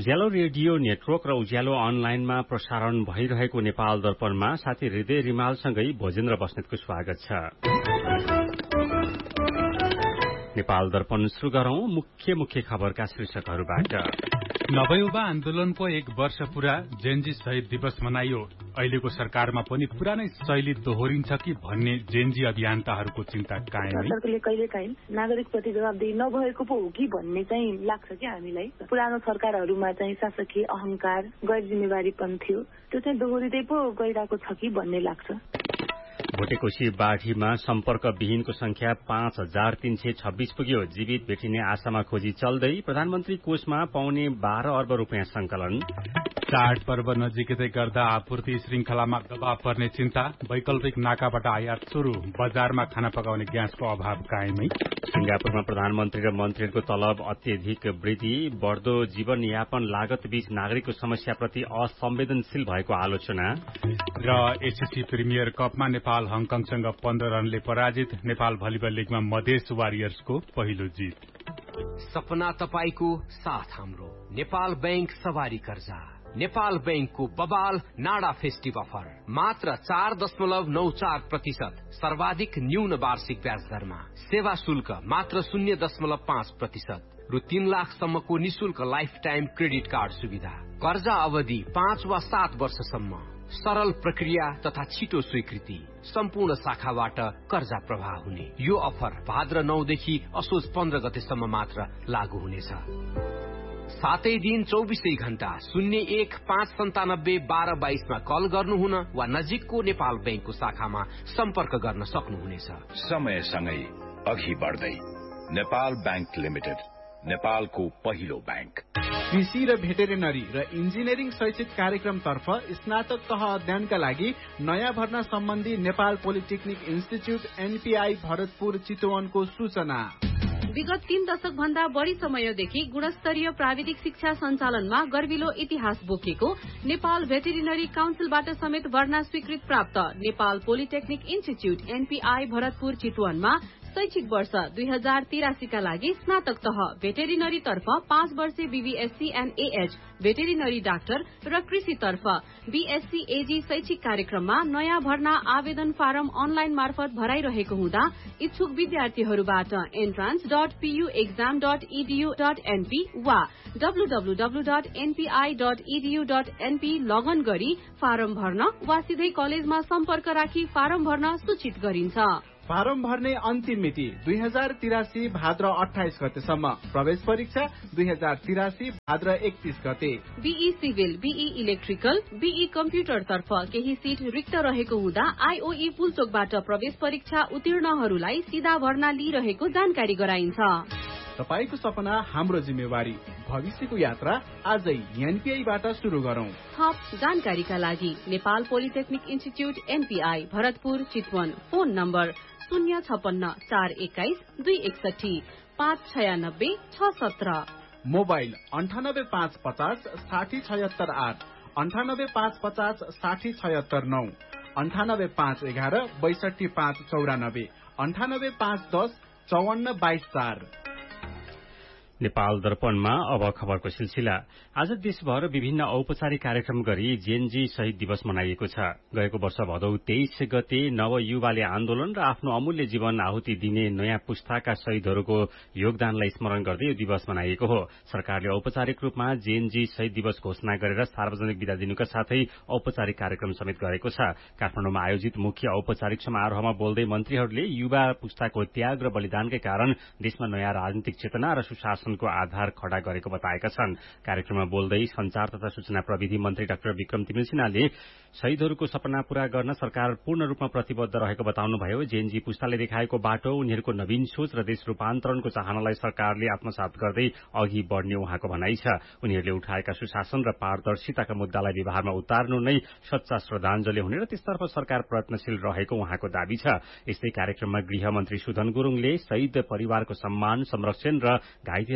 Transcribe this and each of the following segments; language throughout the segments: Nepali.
उज्यालो रेडियो नेटवर्क र उज्यालो अनलाइनमा प्रसारण भइरहेको नेपाल दर्पणमा साथी हृदय रिमालसँगै भोजेन्द्र बस्नेतको स्वागत छ। नेपाल दर्पण शुरू गरौं मुख्य खबरका शीर्षकहरूबाट। नवयुवा आन्दोलनको 1 वर्ष पूरा जेनजी शहीद दिवस मनाइयो। अहिलेको सरकारमा पनि पुरानै शैली दोहोरिन्छ कि भन्ने जेनजी अभियन्ताहरूको चिन्ता कायम। सरकारले कहिलेकाहीँ नागरिकप्रति जवाबदेही नभएको पो हो कि भन्ने चाहिँ लाग्छ कि हामीलाई। पुरानो सरकारहरूमा चाहिँ शासकीय अहंकार, गैर जिम्मेवारीपन थियो, त्यो चाहिँ दोहोरिँदै पो गइरहेको छ कि भन्ने लाग्छ। भोटेकोशी बाढीमा सम्पर्कविहीनको संख्या 5326 पुग्यो। जीवित भेटिने आशामा खोजी चल्दै। प्रधानमन्त्री कोषमा पाउने 12 अर्ब रुपियाँ संकलन। चाडपर्व नजिकै गर्दा आपूर्ति श्रृंखलामा दबाव पर्ने चिन्ता। वैकल्पिक नाकाबाट आयात शुरू। बजारमा खाना पकाउने ग्यासको अभाव कायमै। सिंगापुरमा प्रधानमन्त्री र मन्त्रीहरूको तलब अत्यधिक वृद्धि। बढ़दो जीवनयापन लागत बीच नागरिकको समस्याप्रति असंवेदनशील भएको आलोचना। र एसएससी प्रिमियर कपमा नेपाल हङकङसँग 15 रनले पराजित। नेपाल भलिबल लिगमा मधेस वारियर्सको पहिलो जीत। सपना तपाईको साथ हाम्रो नेपाल बैंक सवारी कर्जा। नेपाल बैंकको बबाल नाडा फेस्टिभ अफर मात्र 4.94% सर्वाधिक न्यून वार्षिक ब्याज दरमा। सेवा शुल्क मात्र 0.5% रु 3 लाखसम्मको निशुल्क लाइफ टाइम क्रेडिट कार्ड सुविधा। कर्जा अवधि 5 वा 7 वर्षसम्म। सरल प्रक्रिया तथा छिटो स्वीकृति। सम्पूर्ण शाखाबाट कर्जा प्रवाह हुने यो अफर भाद्र 9 देखि असोज 15 गतेसम्म मात्र लागू हुनेछ। सातै दिन 24 घण्टा 0159721222 मा कल गर्नुहुन वा नजिकको नेपाल बैंकको शाखामा सम्पर्क गर्न सक्नुहुनेछ। समयसँगै अघि बढ्दै नेपाल बैंक लिमिटेड, नेपालको पहिलो बैंक। कृषि र भेटेरिनरी र इन्जिनियरिङ शैक्षिक कार्यक्रमतर्फ स्नातक तह अध्ययनका लागि नयाँ भर्ना सम्बन्धी Nepal polytechnic institute NPI Bharatpur चितवनको सूचना। विगत 3 दशक भन्दा बढ़ी समयदेखि गुणस्तरीय प्राविधिक शिक्षा सञ्चालनमा गर्विलो इतिहास बोकेको नेपाल भेटेरिनरी काउन्सिलबाट समेत भर्ना स्वीकृत प्राप्त Nepal polytechnic institute NPI Bharatpur चितवनमा शैक्षिक वर्ष 2083 का लागि स्नातक तह भेटेरिनरी तर्फ 5 वर्षे BVSc and AH veterinary doctor र कृषि तर्फ बीएससी एजी शैक्षिक कार्यक्रममा नयाँ भर्ना आवेदन फारम अनलाइन मार्फत भराइरहेको हुँदा इच्छुक विद्यार्थीहरूबाट entrance.puexam.edu.np वा www.npi.edu.np लगन गरी फारम भर्न वा सिधै कलेजमा सम्पर्क राखी फारम भर्न सूचित गरिन्छ। फारम भर्ने अन्तिम मिति 2083 भाद्र 28 गतेसम्म। प्रवेश परीक्षा 2083 भाद्र 31 गते। Be civil, be electrical, be computer तर्फ केही सीट रिक्त रहेको हुँदा आईओई पुलचोकबाट प्रवेश परीक्षा उत्तीर्णहरूलाई सीधा भर्ना लिइरहेको जानकारी गराइन्छ। तपाईको सपना हाम्रो जिम्मेवारी। भविष्यको यात्रा आजै एनपीआईबाट शुरू गरौं। थप जानकारीका लागि Nepal polytechnic institute NPI Bharatpur Chitwan. Phone number 056-421-261-596-617। Mobile 9855 60768 9855 60769 98511 62594 98510 5422 4। Nepal दर्पणमा अब खबरको सिलसिला। आज देशभर विभिन्न औपचारिक कार्यक्रम गरी जेनजी शहीद दिवस मनाइएको छ। गएको वर्ष भदौ 23 गते नवयुवाले आन्दोलन र आफ्नो अमूल्य जीवन आहुति दिने नयाँ पुस्ताका शहीदहरूको योगदानलाई स्मरण गर्दै यो दिवस मनाइएको हो। सरकारले औपचारिक रूपमा जेनजी शहीद दिवस घोषणा गरेर सार्वजनिक विदा दिनुका साथै औपचारिक कार्यक्रम समेत गरेको छ। काठमाडौँमा आयोजित मुख्य औपचारिक समारोहमा बोल्दै मन्त्रीहरूले युवा पुस्ताको त्याग र बलिदानकै कारण देशमा नयाँ राजनीतिक चेतना र सुशासन को आधार खड़ा गरेको बताएका छन्। कार्यक्रममा बोल्दै संचार तथा सूचना प्रविधि मन्त्री डाक्टर विक्रम तिमिल सिन्हाले शहीदहरूको सपना पूरा गर्न सरकार पूर्ण रूपमा प्रतिबद्ध रहेको बताउनुभयो। जेनजी पुस्ताले देखाएको बाटो, उनीहरूको नवीन सोच र देश रूपान्तरणको चाहनालाई सरकारले आत्मसात गर्दै अघि बढ़ने उहाँको भनाइ छ। उनीहरूले उठाएका सुशासन र पारदर्शिताका मुद्दालाई व्यवहारमा उतार्नु नै सच्चा श्रद्धाञ्जली हुने र त्यसतर्फ सरकार प्रयत्नशील रहेको उहाँको दावी छ। यस्तै कार्यक्रममा गृहमन्त्री सुधन गुरूङले शहीद परिवारको सम्मान, संरक्षण र घाइतेहरूको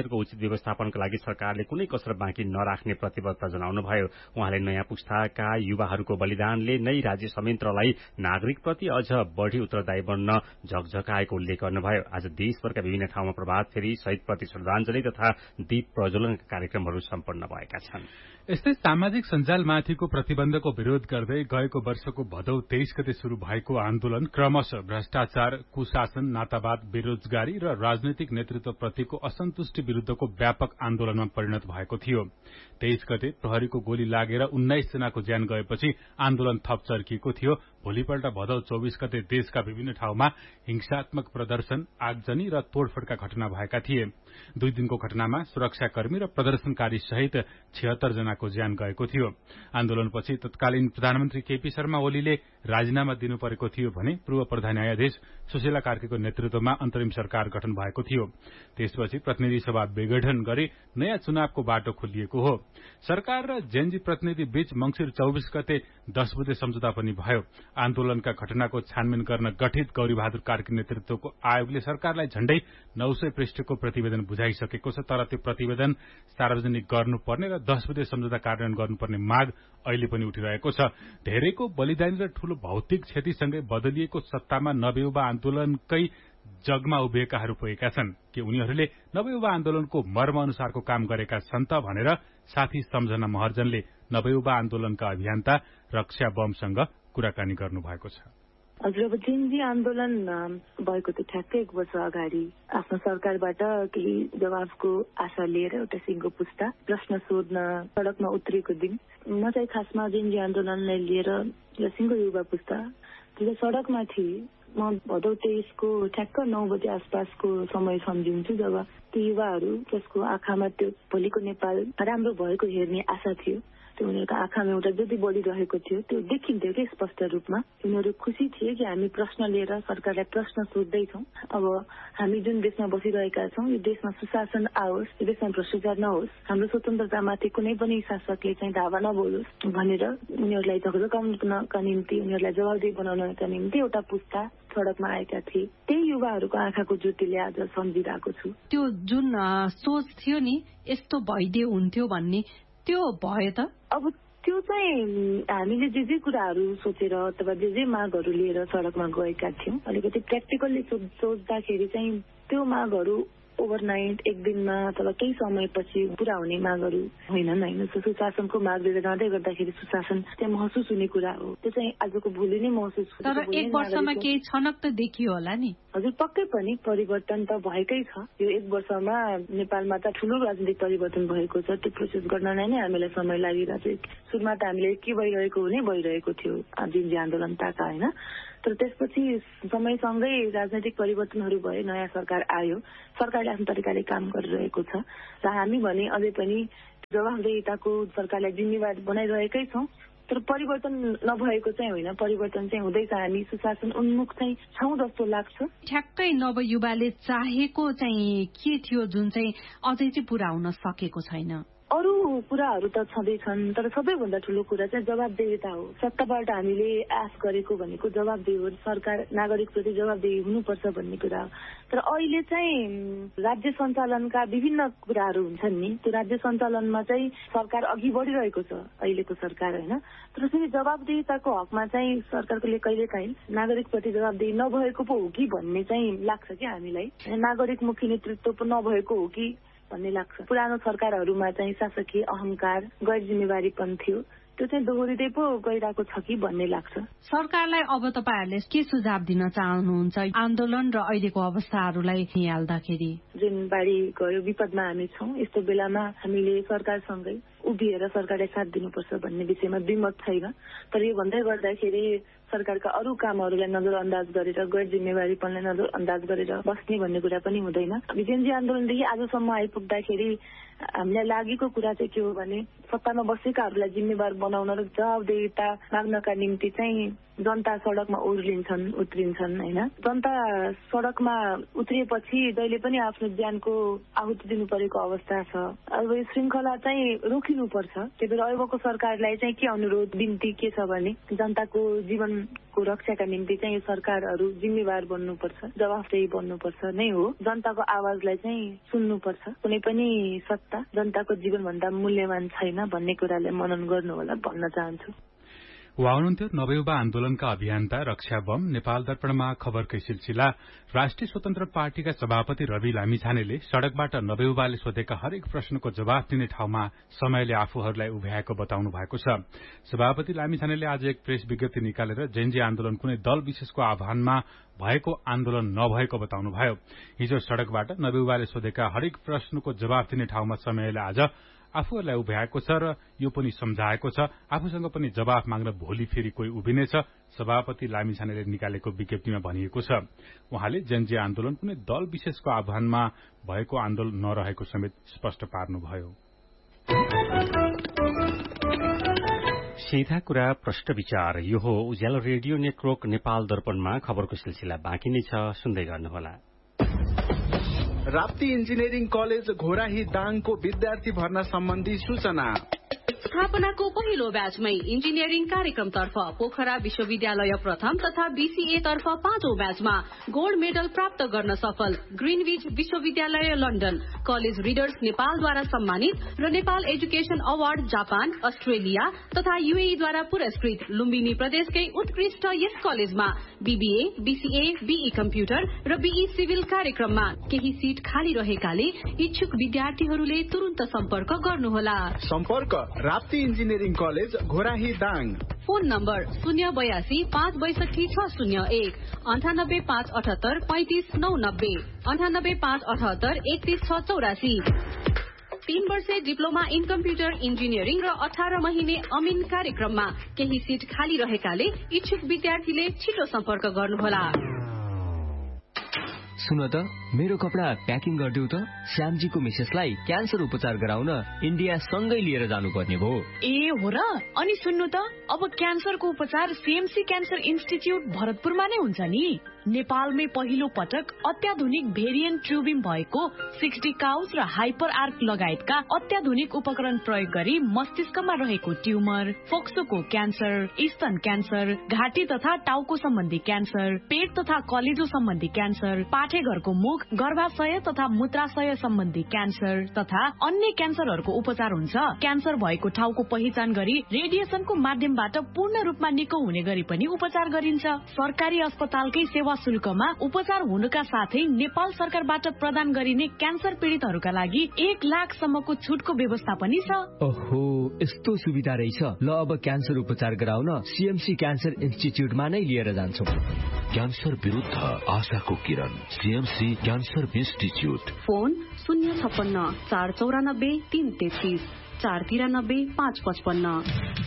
संसाधनहरूको उचित व्यवस्थापनका लागि सरकारले कुनै कसर बाँकी नराख्ने प्रतिबद्धता जनाउनुभयो। उहाँले नयाँ पुस्ताका युवाहरूको बलिदानले नै राज्य संयन्त्रलाई नागरिकप्रति अझ बढ़ी उत्तरदायी बन्न झकझकाएको उल्लेख गर्नुभयो। आज देशभरका विभिन्न ठाउँमा प्रभात फेरी, शहीदप्रति श्रद्धाञ्जली तथा दीप प्रज्वलनका कार्यक्रमहरू सम्पन्न भएका छन्। यस्तै सामाजिक सञ्जालमाथिको प्रतिबन्धको विरोध गर्दै गएको वर्षको भदौ 23 गते शुरू भएको आन्दोलन क्रमशः भ्रष्टाचार, कुशासन, नातावाद, बेरोजगारी र राजनैतिक नेतृत्वप्रतिको असन्तुष्टि विरूद्धको व्यापक आन्दोलनमा परिणत भएको थियो। 23 गते प्रहरीको गोली लागेर 19 जनाको ज्यान गएपछि आन्दोलन थप चर्किएको थियो। भोलिपल्ट भदौ 24 गते देशका विभिन्न ठाउँमा हिंसात्मक प्रदर्शन, आगजनी र तोडफोडका घटना भएका थिए। 2 दिनको घटनामा सुरक्षाकर्मी र प्रदर्शनकारी सहित 76 जनाको ज्यान गएको थियो। आन्दोलनपछि तत्कालीन प्रधानमन्त्री केपी शर्मा ओलीले राजीनामा दिनु परेको थियो भने पूर्व प्रधान न्यायाधीश सुशीला कार्कीको नेतृत्वमा अन्तरिम सरकार गठन भएको थियो। त्यसपछि प्रतिनिधि सभा विघटन गरी नयाँ चुनावको बाटो खोलिएको हो। सरकार र जेएनजी प्रतिनिधि बीच मंसिर 24 गते 10 बुधे सम्झौता पनि भयो। आन्दोलनका घटनाको छानबिन गर्न गठित गौरीबहादुर कार्की नेतृत्वको आयोगले सरकारलाई झण्डै 900 पृष्ठको प्रतिवेदन बुझाइसकेको छ। तर त्यो प्रतिवेदन सार्वजनिक गर्नुपर्ने र 10 बुधे सम्झौता कार्यान्वयन गर्नुपर्ने माग अहिले पनि उठिरहेको छ। धेरैको बलिदानी र ठूलो भौतिक क्षतिसँगै बदलिएको सत्तामा नवयुवा आन्दोलनकै जगमा उभिएकाहरू पुगेका छन् कि उनीहरूले नवयुवा आन्दोलनको मर्म अनुसारको काम गरेका छन् त भनेर साथी सम्झना महर्जनले नवयुवा आन्दोलनका अभियन्ता रक्षा बमसँग कुराकानी गर्नुभएको छ। हजुर, अब जेएनजी आन्दोलन भएको त ठ्याक्कै 1 वर्ष अगाडि आफ्नो सरकारबाट केही जवाफको आशा लिएर एउटा सिङ्गो पुस्ता प्रश्न सोध्न सड़कमा उत्रिएको दिन म चाहिँ खासमा जेएनजी आन्दोलनलाई लिएर सिङ्गो युवा पुस्ता जो सड़कमा थिए। म भदौ 23 को ठ्याक्क 9 बजे आसपासको समय सम्झिन्छु जब ती युवाहरू जसको आँखामा त्यो भोलिको नेपाल राम्रो भएको हेर्ने आशा थियो, त्यो उनीहरूको आँखामा एउटा ज्योति बढिरहेको थियो, त्यो देखिन्थ्यो कि स्पष्ट रूपमा। उनीहरू खुसी थिए कि हामी प्रश्न लिएर सरकारलाई प्रश्न सोध्दैछौँ। अब हामी जुन देशमा बसिरहेका छौँ यो देशमा सुशासन आओस्, यो देशमा भ्रष्टाचार नहोस्, हाम्रो स्वतन्त्रतामाथि कुनै पनि शासकले चाहिँ धावा नबोलोस् भनेर उनीहरूलाई झकझकाउनका निम्ति, उनीहरूलाई जवाबदेही बनाउनका निम्ति एउटा पुस्ता सड़कमा आएका थिए। त्यही युवाहरूको आँखाको ज्योतिले आज सम्झिरहेको छु। त्यो जुन सोच थियो नि यस्तो भइदियो हुन्थ्यो भन्ने, त्यो भयो त? अब त्यो चाहिँ हामीले जे कुराहरू सोचेर अथवा जे मागहरू लिएर सड़कमा गएका थियौँ, अलिकति प्र्याक्टिकल्ली सोच्दाखेरि चाहिँ त्यो मागहरू ओभरनाइट एक दिनमा अथवा केही समयपछि पूरा हुने मागहरू होइनन् होइन। सुशासनको माग लिएर जाँदै गर्दाखेरि सुशासन चाहिँ महसुस हुने कुरा हो, त्यो चाहिँ आजको भोलि नै महसुस हुन्छ। तर 1 वर्षमा केही छनक त देखियो होला नि? हजुर, पक्कै पनि परिवर्तन त भएकै छ। यो 1 वर्षमा नेपालमा त ठूलो राजनीतिक परिवर्तन भएको छ। त्यो प्रोसेस गर्नलाई नै हामीलाई समय लागिरहेको थियो। सुरुमा त हामीले के भइरहेको हुने भइरहेको थियो जेएनजी आन्दोलन ताका होइन। तर त्यसपछि समयसँगै राजनैतिक परिवर्तनहरू भए, नयाँ सरकार आयो, सरकारले आफ्नो तरिकाले काम गरिरहेको छ र हामी भने अझै पनि जवाफदेहिताको सरकारलाई जिम्मेवार बनाइरहेकै छौँ। तर परिवर्तन नभएको चाहिँ होइन, परिवर्तन चाहिँ हुँदैछ। हामी सुशासन उन्मुख चाहिँ छौँ जस्तो लाग्छ। ठ्याक्कै नवयुवाले चाहेको चाहिँ के थियो जुन चाहिँ अझै चाहिँ पूरा हुन सकेको छैन? अरू कुराहरू त छँदैछन्, तर सबैभन्दा ठूलो कुरा चाहिँ जवाबदेहिता हो। सत्ताबाट हामीले आश गरेको भनेको जवाबदेही हो, सरकार नागरिकप्रति जवाबदेही हुनुपर्छ भन्ने कुरा हो। तर अहिले चाहिँ राज्य सञ्चालनका विभिन्न कुराहरू हुन्छन् नि, त्यो राज्य सञ्चालनमा चाहिँ सरकार अघि बढिरहेको छ अहिलेको सरकार होइन। तर फेरि जवाबदेहिताको हकमा चाहिँ सरकारले कहिलेकाहीँ नागरिकप्रति जवाबदेही नभएको पो हो कि भन्ने चाहिँ लाग्छ कि हामीलाई। नागरिकमुखी नेतृत्व पो नभएको हो कि भन्ने लाग्छ। पुरानो सरकारहरूमा चाहिँ शासकीय अहंकार, गैर जिम्मेवारीपन थियो, त्यो चाहिँ दोहोरिँदै पो गइरहेको छ कि भन्ने लाग्छ। सरकारलाई अब तपाईहरुले के सुझाव दिन चाहनुहुन्छ आन्दोलन र अहिलेको अवस्थाहरूलाई निहाल्दाखेरि? जुन बाढी गयो, विपदमा हामी छौँ, यस्तो बेलामा हामीले सरकारसँगै उभिएर सरकारलाई साथ दिनुपर्छ भन्ने विषयमा द्विमत छैन। तर यो भन्दै गर्दाखेरि सरकारका अरू कामहरूलाई नजरअन्दाज गरेर, गैर जिम्मेवारीपनलाई नजरअन्दाज गरेर बस्ने भन्ने कुरा पनि हुँदैन। जेएनजी आन्दोलनदेखि आजसम्म आइपुग्दाखेरि हामीलाई लागेको कुरा चाहिँ के हो भने सत्तामा बसेकाहरूलाई जिम्मेवार बनाउन र जवाबदेहिता माग्नका निम्ति चाहिँ जनता सडकमा उत्रिन्छन् हैन। जनता सडकमा उत्रिएपछि जहिले पनि आफ्नो ज्यानको आहुति दिनु परेको अवस्था छ। अब यो श्रृङ्खला चाहिँ रोकिनुपर्छ। त्यही भएर अहिलेको सरकारलाई चाहिँ के अनुरोध बिन्ती के छ भने जनताको जीवनको रक्षाका निम्ति चाहिँ यो सरकारहरू जिम्मेवार बन्नुपर्छ, जवाफदेही बन्नुपर्छ नै हो। जनताको आवाजलाई चाहिँ सुन्नुपर्छ। कुनै पनि सत्ता जनताको जीवनभन्दा मूल्यवान छैन भन्ने कुरालाई मनन गर्नु होला भन्न चाहन्छु। उहाँ हुनुहुन्थ्यो नवयुवा आन्दोलनका अभियन्ता रक्षा बम। नेपाल दर्पणमा खबरकै सिलसिला। राष्ट्रिय स्वतन्त्र पार्टीका सभापति रवि लामिछानेले सड़कबाट नवयुवाले सोधेका हरेक प्रश्नको जवाफ दिने ठाउँमा समयले आफूहरूलाई उभ्याएको बताउनु भएको छ। सभापति लामिछानेले आज एक प्रेस विज्ञप्ति निकालेर जेनजी आन्दोलन कुनै दल विशेषको आह्वानमा भएको आन्दोलन नभएको बताउनुभयो। हिजो सड़कबाट नवयुवाले सोधेका हरेक प्रश्नको जवाफ दिने ठाउँमा समयले आज आफूहरूलाई उभ्याएको छ र यो पनि सम्झाएको छ आफूसँग पनि जवाफ माग्न भोलि फेरि कोही उभिनेछ। सभापति लामिछानेले निकालेको विज्ञप्तिमा भनिएको छ। उहाँले जेनजी आन्दोलन कुनै दल विशेषको आह्वानमा भएको आन्दोलन नरहेको समेत स्पष्ट पार्नुभयो। सीधा कुरा प्रश्न विचार। यो हो उज्यालो रेडियो नेटवर्क नेपाल दर्पणमा खबरको सिलसिला बाँकी नै छ, सुन्दै गर्नुहोला। राप्ती इन्जिनियरिङ कलेज घोराही दाङको विद्यार्थी भर्ना सम्बन्धी सूचना। स्थापनाको पहिलो ब्याचमै इन्जिनियरिङ कार्यक्रमतर्फ पोखरा विश्वविद्यालय प्रथम तथा बीसीए तर्फ 5औं ब्याचमा गोल्ड मेडल प्राप्त गर्न सफल ग्रीनविच विश्वविद्यालय लन्डन, कलेज रिडर्स नेपालद्वारा सम्मानित र Nepal education award Japan, Australia तथा यूएईद्वारा पुरस्कृत लुम्बिनी प्रदेशकै उत्कृष्ट यस कलेजमा बीबीए, बीसीए, बीई कम्प्युटर र बीई सिभिल कार्यक्रममा केही सीट खाली रहेकाले इच्छुक विद्यार्थीहरूले तुरन्त सम्पर्क गर्नुहोला। सम्पर्क Rapti engineering college Ghorahi Dang. Phone number 082 562 601 98 578 35 990 98 578 31 684। 3 वर्षे डिप्लोमा इन कम्प्युटर इन्जिनियरिङ र 18 महिने अमिन कार्यक्रममा केही सीट खाली रहेकाले इच्छुक विद्यार्थीले छिटो सम्पर्क गर्नुहोला। सुन त मेरो कपडा प्याकिङ गरिदेऊ त। श्यामजीको मिसेसलाई क्यान्सर उपचार गराउन इन्डिया सँगै लिएर जानुपर्ने भयो। ए हो र। अनि सुन्नु त अब क्यान्सरको उपचार सीएमसी क्यान्सर इन्स्टिच्युट भरतपुरमा नै हुन्छ नि। नेपालमै पहिलो पटक अत्याधुनिक भेरिएन्ट ट्युबिङ भएको 60 काउच र हाइपर आर्क लगायतका अत्याधुनिक उपकरण प्रयोग गरी मस्तिष्कमा रहेको ट्युमर, फोक्सोको क्यान्सर, स्तन क्यान्सर, घाँटी तथा टाउको सम्बन्धी क्यान्सर, पेट तथा कलेजो सम्बन्धी क्यान्सर, पाठेघरको मुख, गर्भाशय तथा मूत्राशय सम्बन्धी क्यान्सर तथा अन्य क्यान्सरहरूको उपचार हुन्छ। क्यान्सर भएको ठाउँको पहिचान गरी रेडिएसनको माध्यमबाट पूर्ण रूपमा निको हुने गरी पनि उपचार गरिन्छ। सरकारी अस्पतालकै सेवा शुल्कमा उपचार हुनुका साथै नेपाल सरकारबाट प्रदान गरिने क्यान्सर पीडितहरूका लागि 1 लाखसम्मको छुटको व्यवस्था पनि छ। ओहो, यस्तो सुविधा रहेछ। ल अब क्यान्सर उपचार गराउन सीएमसी क्यान्सर इन्स्टिच्युटमा नै लिएर जान्छौँ। क्यान्सर विरुद्ध आशाको किरण, सीएमसी क्यान्सर इन्स्टिच्युट। फोन 056 494 333 493 555।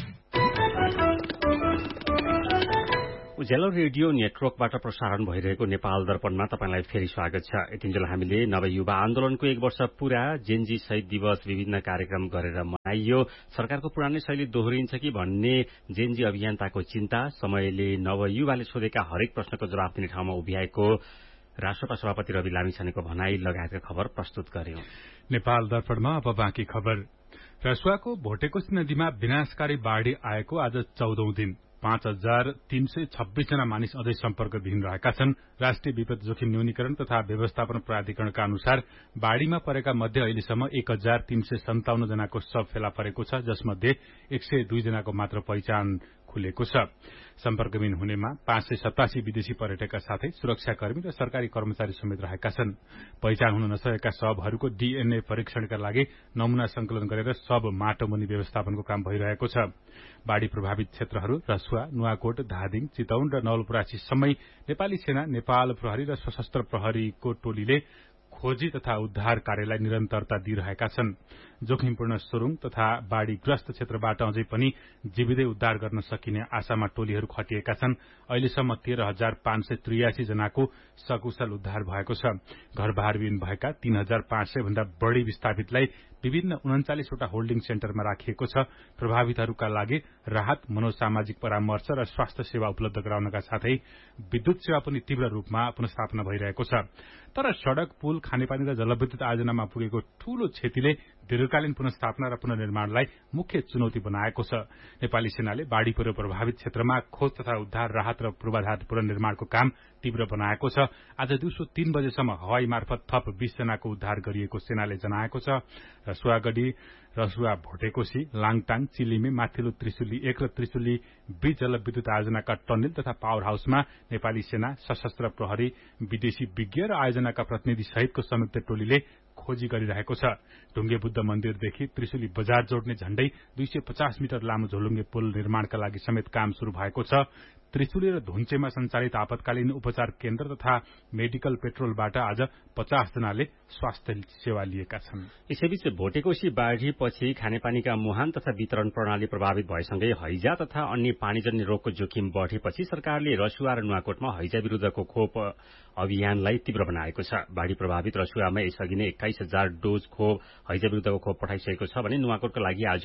उज्यालो रेडियो नेटवर्कबाट प्रसारण भइरहेको नेपाल दर्पणमा तपाईंलाई फेरि स्वागत छ। यतिन्जेल हामीले नवयुवा आन्दोलनको 1 वर्ष पूरा जेनजी शहीद दिवस विभिन्न कार्यक्रम गरेर मनाइयो। सरकारको पुरानै शैली दोहोरिन्छ कि भन्ने जेनजी अभियन्ताको चिन्ता, समयले नवयुवाले सोधेका हरेक प्रश्नको जवाफ दिने ठाउँमा उभ्याएको राष्ट्रपा सभापति रवि लामिछानेको भनाई लगायतका खबर प्रस्तुत गर्यौं। नेपाल दर्पणमा अब बाँकी खबर। रसुवाको भोटेकोशी नदीमा विनाशकारी बाढ़ी आएको आज 14औं दिन। 5326 जना मानिस अझै सम्पर्कविहीन रहेका छन्। राष्ट्रिय विपद जोखिम न्यूनीकरण तथा व्यवस्थापन प्राधिकरणका अनुसार बाढ़ीमा परेका मध्ये अहिलेसम्म 1357 जनाको शव फेला परेको छ, जसमध्ये 102 जनाको मात्र पहिचान खुलेको छ। सम्पर्कविहीन हुनेमा 587 विदेशी पर्यटकका साथै सुरक्षाकर्मी र सरकारी कर्मचारी समेत रहेका छन्। पहिचान हुन नसकेका शवहरूको डीएनए परीक्षणका लागि नमूना संकलन गरेर शव माटोमुनि व्यवस्थापनको काम भइरहेको छ। बाढ़ी प्रभावित क्षेत्रहरू रसुवा, नुवाकोट, धादिङ, चितौन र नवलपरासी सबै नेपाली सेना, नेपाल प्रहरी र सशस्त्र प्रहरीको टोलीले खोजी तथा उद्धार कार्यलाई निरन्तरता दिइरहेका छन्। जोखिमपूर्ण सुरुङ तथा बाढ़ीग्रस्त क्षेत्रबाट अझै पनि जीवितै उद्धार गर्न सकिने आशामा टोलीहरू खटिएका छन्। अहिलेसम्म 13,583 जनाको सकुशल उद्धार भएको छ। घरबारविहीन भएका 3,500 भन्दा बढ़ी विस्थापितलाई विभिन्न 39वटा होल्डिङ सेन्टरमा राखिएको छ। प्रभावितहरूका लागि राहत, मनोसामाजिक परामर्श र स्वास्थ्य सेवा उपलब्ध गराउनका साथै विद्युत सेवा पनि तीव्र रूपमा पुनर्स्थापना भइरहेको छ। तर सड़क, पुल, खानेपानी र जलविद्युत आयोजनामा पुगेको ठूलो क्षतिले दीर्घकालीन पुनर्स्थापना र पुनर्निर्माणलाई मुख्य चुनौती बनाएको छ। नेपाली सेनाले बाढ़ी पहिरो प्रभावित क्षेत्रमा खोज तथा उद्धार, राहत र पूर्वाधार पुनर्निर्माणको काम तीव्र बनाएको छ। आज दिउँसो 3 बजेसम्म हवाई मार्फत थप 20 जनाको उद्धार गरिएको सेनाले जनाएको छ। रसुवागढ़ी, रसुवा भोटेकोशी, लाङटाङ, चिलिमे, माथिल्लो त्रिशुली 1 र त्रिशुली 20 जलविद्युत आयोजनाका टन्नेल तथा पावर हाउसमा नेपाली सेना, सशस्त्र प्रहरी, विदेशी विज्ञ र आयोजनाका प्रतिनिधि सहितको संयुक्त टोलीले खोजी गरिरहेको छ। ढुङ्गे बुद्ध मन्दिरदेखि त्रिशुली बजार जोड्ने झण्डै 250 मिटर लामो झोलुङ्गे पुल निर्माणका लागि समेत काम शुरू भएको छ। त्रिशुली र धुन्चेमा सञ्चालित आपतकालीन उपचार केन्द्र तथा मेडिकल पेट्रोलबाट आज 50 जनाले स्वास्थ्य सेवा लिएका छन्। यसैबीच भोटेकोशी बाढ़ीपछि खानेपानीका मुहान तथा वितरण प्रणाली प्रभावित भएसँगै हैजा तथा अन्य पानीजन्य रोगको जोखिम बढ़ेपछि सरकारले रसुवा र नुवाकोटमा हैजा विरूद्धको खोप अभियानलाई तीव्र बनाएको छ। बाढ़ी प्रभावित रसुवामा यसअघि नै 21,000 डोज खोप हैजा विरूद्धको खोप पठाइसकेको छ भने नुवाकोटको लागि आज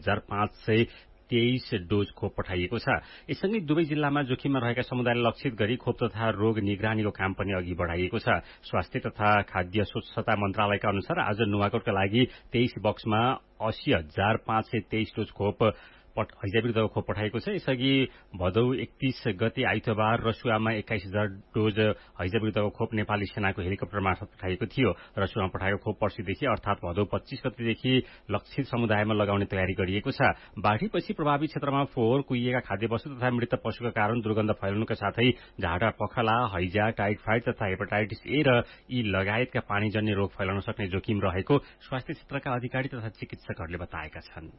80,523 डोज खोप पठाइएको छ। यससँगै दुवै जिल्लामा जोखिममा रहेका समुदायलाई लक्षित गरी खोप तथा रोग निगरानीको काम पनि अघि बढ़ाइएको छ। स्वास्थ्य तथा खाद्य स्वच्छता मन्त्रालयका अनुसार आज नुवाकोटका लागि 23 बक्समा 80,523 डोज खोप हैजा विरूद्धको खोप पठाइएको छ। यसअघि भदौ 31 गते आइतबार रसुवामा 21,000 डोज हैजा विरूद्धको खोप नेपाली सेनाको हेलिकप्टर मार्फत पठाइएको थियो। रसुवामा पठाएको खोप पर्सिदेखि अर्थात भदौ 25 गतेदेखि लक्षित समुदायमा लगाउने तयारी गरिएको छ। बाढ़ीपछि प्रभावित क्षेत्रमा फोहोर, कुहिएका खाद्यवस्तु तथा मृत पशुका कारण दुर्गन्ध फैलाउनुका साथै झाडा, पखला, हैजा, टाइफाइड तथा हेपाटाइटिस ए र ई लगायतका पानीजन्य रोग फैलाउन सक्ने जोखिम रहेको स्वास्थ्य क्षेत्रका अधिकारी तथा चिकित्सकहरूले बताएका छन्।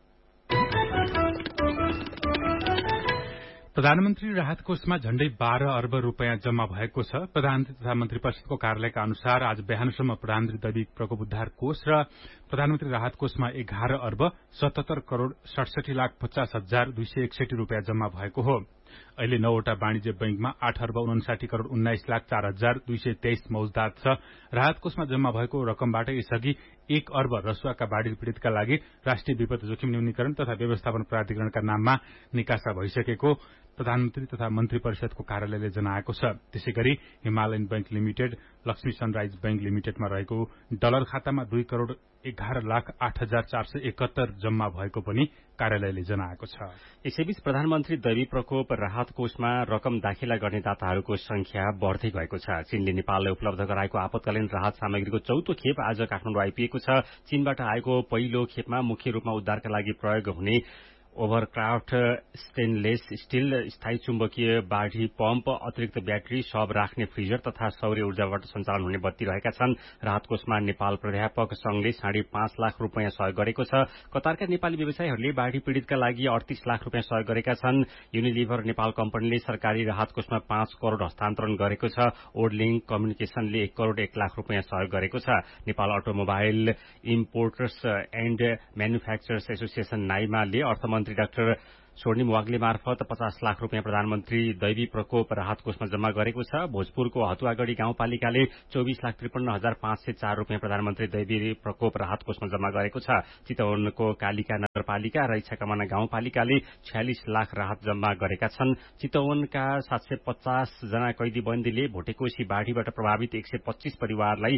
प्रधानमन्त्री राहत कोषमा झण्डै 12 अर्ब रूपियाँ जम्मा भएको छ। प्रधानमन्त्री तथा मन्त्री परिषदको कार्यालयका अनुसार आज बिहानसम्म प्रधानमन्त्री दैविक प्रकोप उद्धार कोष र प्रधानमन्त्री राहत कोषमा 11 अर्ब 77 करोड़ 67 लाख 50 हजार 261 रूपियाँ जम्मा भएको हो। अहिले 9वटा वाणिज्य बैंकमा 8 अर्ब 59 करोड़ 19 लाख 4 हजार 223 मौजदात छ। राहत कोषमा जम्मा भएको रकमबाट यसअघि 1 अर्ब रसुवाका बाढ़ी पीड़ितका लागि राष्ट्रिय विपद जोखिम न्यूनीकरण तथा व्यवस्थापन प्राधिकरणका नाममा निकासा भइसकेको प्रधानमन्त्री तथा मन्त्री परिषदको कार्यालयले जनाएको छ। त्यसैगरी Himalayan bank limited, Lakshmi sunrise bank लिमिटेडमा रहेको डलर खातामा 2 करोड़ 11 लाख 8 हजार 471 जम्मा भएको पनि कार्यालयले जनाएको छ। यसैबीच प्रधानमन्त्री दैवी प्रकोप राहत कोषमा रकम दाखिला गर्ने दाताहरूको संख्या बढ़दै गएको छ। चीनले नेपाललाई उपलब्ध गराएको आपतकालीन राहत सामग्रीको चौथो खेप आज काठमाडौँ आइपुगेको छ। चीनबाट आएको पहिलो खेपमा मुख्य रूपमा उद्धारका लागि प्रयोग हुने ओभरक्राफ्ट स्टेनलेस स्टील, स्थायी चुम्बकीय बाढ़ी पम्प, अतिरिक्त ब्याट्री, सब राख्ने फ्रिजर तथा सौर्य ऊर्जाबाट सञ्चालन हुने बत्ती रहेका छन्। राहत कोषमा नेपाल प्राध्यापक संघले 5.5 लाख रूपियाँ सहयोग गरेको छ। कतारका नेपाली व्यवसायीहरूले बाढ़ी पीड़ितका लागि 38 लाख रूपियाँ सहयोग गरेका छन्। युनिलिभर नेपाल कम्पनीले सरकारी राहत कोषमा 5 करोड़ हस्तान्तरण गरेको छ। ओडलिङ कम्युनिकेशनले 1 करोड़ 1 लाख रूपियाँ सहयोग गरेको छ। Nepal automobile importers and manufacturers association नाइमाले अर्थमन्त्री डाक्टर स्वर्णिम वाग्ले मार्फत 50 लाख रूपियाँ प्रधानमन्त्री दैवी प्रकोप राहत कोषमा जम्मा गरेको छ। भोजपुरको हतुवागढ़ी गाउँपालिकाले 24,53,504 रूपियाँ प्रधानमन्त्री दैवी प्रकोप राहत कोषमा जम्मा गरेको छ। चितवनको कालिका नगरपालिका र इच्छाकमाना गाउँपालिकाले 46 लाख राहत जम्मा गरेका छन्। चितवनका 750 जना कैदी बन्दीले भोटेकोशी बाढ़ीबाट प्रभावित 125 परिवारलाई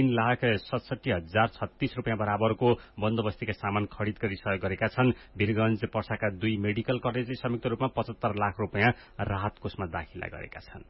3,67,036 रूपियाँ बराबरको बन्दोबस्तीका सामान खरिद गरी सहयोग गरेका छन्। वीरगंज पर्साका 2 मेडिकल कलेजले संयुक्त रूपमा 75 लाख रूपियाँ राहत कोषमा दाखिला गरेका छन्।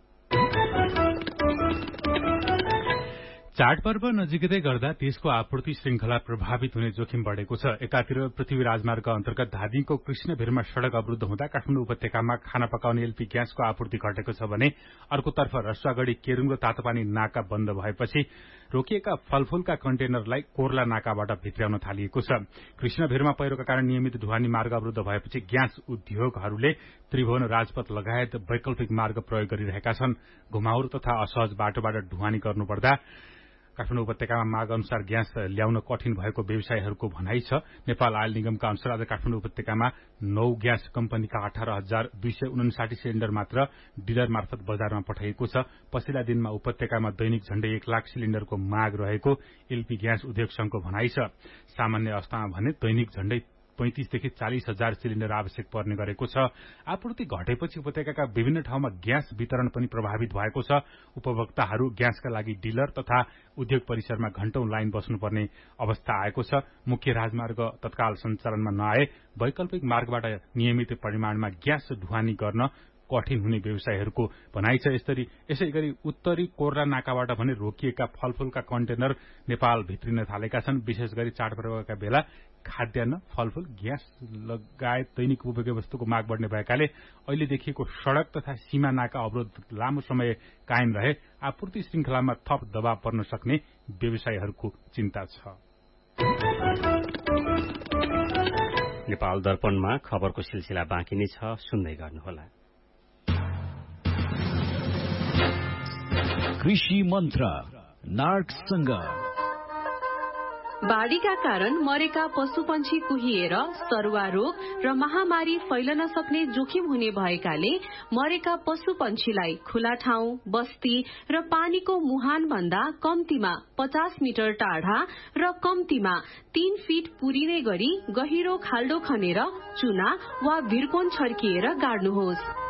चाडपर्व नजिकै गर्दा देशको आपूर्ति श्रृंखला प्रभावित हुने जोखिम बढ़ेको छ। एकातिर पृथ्वी राजमार्ग अन्तर्गत धादिङको कृष्णभिरमा सड़क अवरूद्ध हुँदा काठमाडौँ उपत्यकामा खाना पकाउने एलपी ग्यासको आपूर्ति घटेको छ भने अर्कोतर्फ रसुवागढ़ी केरुङ र तातोपानी नाका बन्द भएपछि रोकिएका फलफूलका कन्टेनरलाई कोर्ला नाकाबाट भित्र्याउन थालिएको छ। कृष्णभिरमा पहिरोका कारण नियमित ढुवानी मार्ग अवरूद्ध भएपछि ग्यास उद्योगहरूले त्रिभुवन राजपथ लगायत वैकल्पिक मार्ग प्रयोग गरिरहेका छन्। घुमाउरो तथा असहज बाटोबाट ढुवानी गर्नुपर्दा काठमाडौँ उपत्यकामा माग अनुसार ग्यास ल्याउन कठिन भएको व्यवसायीहरूको भनाइ छ। नेपाल आयल निगमका अनुसार आज काठमाडौँ उपत्यकामा 9 ग्यास कम्पनीका 18,259 सिलिण्डर मात्र डिलर मार्फत बजारमा पठाइएको छ। पछिल्ला दिनमा उपत्यकामा दैनिक झण्डै 1 लाख सिलिण्डरको माग रहेको एलपी ग्यास उद्योग संघको भनाइ छ। सामान्य अवस्थामा भने दैनिक झण्डै 35 देखि 40 हजार सिलिण्डर आवश्यक पर्ने गरेको छ। आपूर्ति घटेपछि उपत्यकाका विभिन्न ठाउँमा ग्यास वितरण पनि प्रभावित भएको छ। उपभोक्ताहरू ग्यासका लागि डिलर तथा उद्योग परिसरमा घण्टौं लाइन बस्नुपर्ने अवस्था आएको छ। मुख्य राजमार्ग तत्काल सञ्चालनमा नआए वैकल्पिक मार्गबाट नियमित परिमाणमा ग्यास ढुवानी गर्न कठिन हुने व्यवसायीहरूको भनाइ छ। यसै गरी उत्तरी कोर्रा नाकाबाट भने रोकिएका फलफूलका कन्टेनर नेपाल भित्रिन थालेका छन्। विशेष गरी चाडपर्वका बेला खाद्यान्न, फलफूल, ग्यास लगायत दैनिक उपभोग्य वस्तुको माग बढ्ने भएकाले अहिले देखिएको सड़क तथा सीमा नाका अवरोध लामो समय कायम रहे आपूर्ति श्रृंखलामा थप दबाव पर्न सक्ने व्यवसायीहरूको चिन्ता छ। नेपाल दर्पणमा खबरको सिलसिला बाँकी नै छ, सुन्दै गर्नुहोला। कृषि मन्त्र नार्कसँग बाढ़ीका कारण मरेका पशुपन्छी कुहिएर सरुवा रोग र महामारी फैलन सक्ने जोखिम हुने भएकाले मरेका पशुपन्छीलाई खुला ठाउँ, बस्ती र पानीको मुहान भन्दा कम्तीमा 50 मिटर टाढा र कम्तीमा 3 फिट पुरिने गरी गहिरो खाल्डो खनेर चुना वा भिर्कोन छर्किएर गाड्नुहोस्।